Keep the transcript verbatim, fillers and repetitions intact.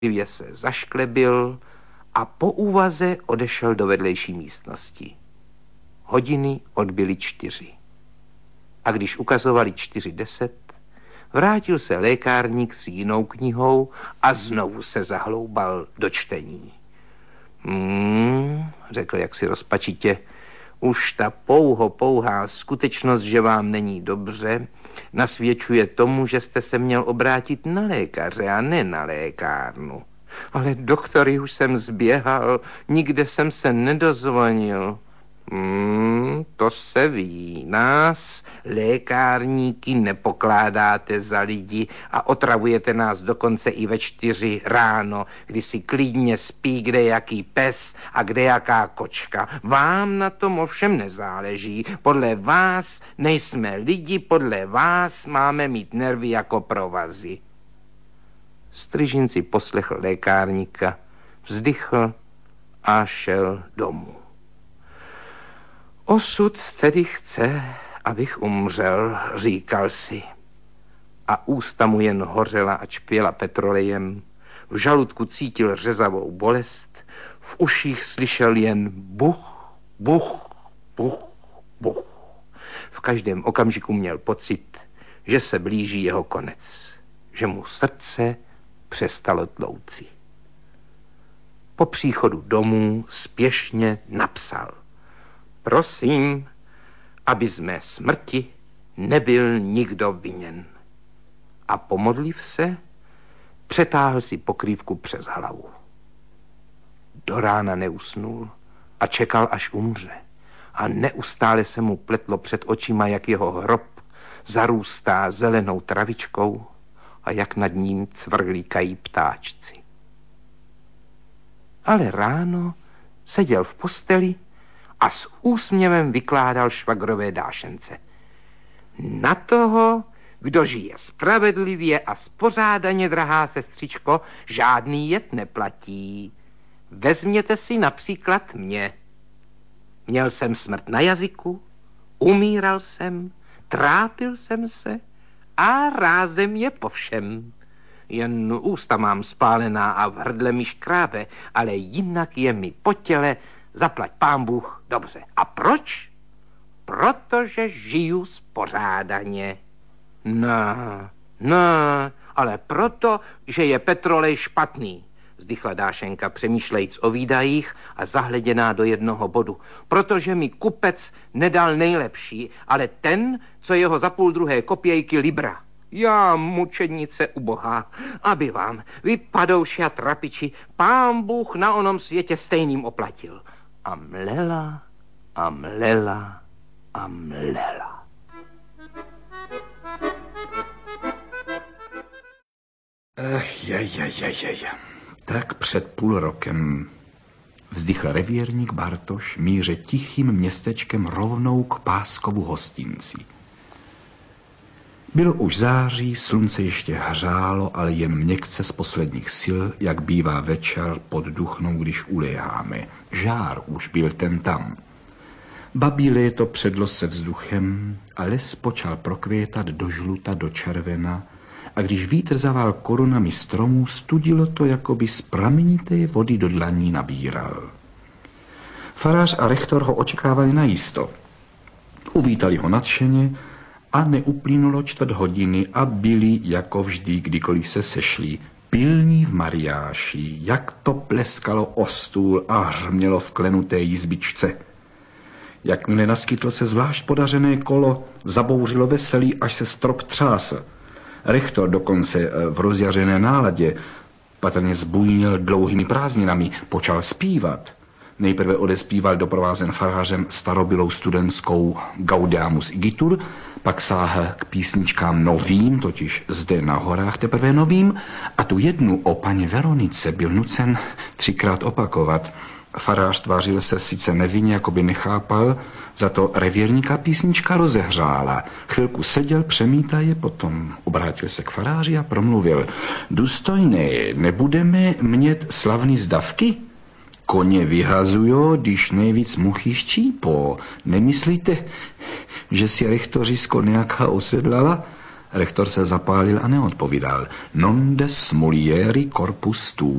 se zašklebil a po úvaze odešel do vedlejší místnosti. Hodiny odbyly čtyři. A když ukazovali čtyři deset, vrátil se lékárník s jinou knihou a znovu se zahloubal do čtení. Hmm, řekl jaksi rozpačitě, už ta pouho pouhá skutečnost, že vám není dobře, nasvědčuje tomu, že jste se měl obrátit na lékaře a ne na lékárnu. Ale doktory už jsem zběhal, nikde jsem se nedozvonil. Hmm, to se ví. Nás, lékárníky, nepokládáte za lidi a otravujete nás dokonce i ve čtyři ráno, kdy si klidně spí kdejaký pes a kdejaká kočka. Vám na tom ovšem nezáleží. Podle vás nejsme lidi, podle vás máme mít nervy jako provazy. Stryžin si poslechl lékárníka, vzdychl a šel domů. Osud tedy chce, abych umřel, říkal si. A ústa mu jen hořela a čpěla petrolejem. V žaludku cítil řezavou bolest, v uších slyšel jen buch, buch, buch, buch. V každém okamžiku měl pocit, že se blíží jeho konec, že mu srdce přestalo tlouci. Po příchodu domů spěšně napsal: prosím, aby z mé smrti nebyl nikdo viněn. A pomodliv se, přetáhl si pokrývku přes hlavu. Do rána neusnul a čekal, až umře. A neustále se mu pletlo před očima, jak jeho hrob zarůstá zelenou travičkou a jak nad ním cvrlíkají ptáčci. Ale ráno seděl v posteli a s úsměvem vykládal švagrové dášence. Na toho, kdo žije spravedlivě a spořádaně, drahá sestřičko, žádný jed neplatí. Vezměte si například mě. Měl jsem smrt na jazyku, umíral jsem, trápil jsem se a rázem je po všem. Jen ústa mám spálená a v hrdle mi škrábe, ale jinak je mi po těle, zaplať pán Bůh, dobře. A proč? Protože žiju spořádaně. Ne, ne, ale proto, že je petrolej špatný, vzdychla Dášenka, přemýšlejíc o výdajích a zahleděná do jednoho bodu. Protože mi kupec nedal nejlepší, ale ten, co jeho za půl druhé kopějky libra. Já, mučednice ubohá, aby vám, vy padouši a trapiči, pán Bůh na onom světě stejným oplatil. A mlela, a mlela, a mlela. Ech, je, je, je, je, je. Tak před půl rokem vzdychl revírník Bartoš míře tichým městečkem rovnou k Páskovu hostinci. Bylo už září, slunce ještě hřálo, ale jen měkce z posledních sil, jak bývá večer pod duchnou, když uléháme. Žár už byl ten tam. Babí léto předlo se vzduchem a les počal prokvětat do žluta, do červena, a když vítr zavál korunami stromů, studilo to, jako by z pramenité vody do dlaní nabíral. Farář a rektor ho očekávali najisto. Uvítali ho nadšeně a neuplynulo čtvrt hodiny a byli, jako vždy, kdykoliv se sešli, pilní v mariáši, jak to pleskalo o stůl a hřmělo v klenuté jizbičce. Jakmile naskytlo se zvlášť podařené kolo, zabouřilo veselí, až se strop třásl. Rektor dokonce v rozjařené náladě, patrně zbujnil dlouhými prázdninami, počal zpívat. Nejprve odespíval doprovázen farářem starobylou studentskou Gaudeamus igitur, pak sáhl k písničkám novým, totiž zde na horách teprve novým, a tu jednu o paně Veronice byl nucen třikrát opakovat. Farář tvářil se sice nevinně, jako by nechápal, za to revírníka písnička rozehřála. Chvilku seděl, přemítaje, potom obrátil se k faráři a promluvil: důstojné, nebudeme mět slavný zdavky? Koně vyhazujo, když nejvíc muchy ščípo. Nemyslíte, že si rektorisko nějaká osedlala? Rektor se zapálil a neodpovídal. Non des Molieri corpus tu.